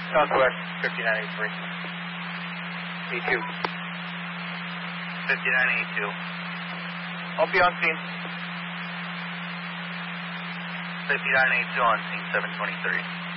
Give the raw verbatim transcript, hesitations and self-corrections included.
Southwest, fifty-nine eighty-three. E two. fifty-nine eighty-two. I'll be on scene. fifty-nine eighty-two on scene seven twenty-three.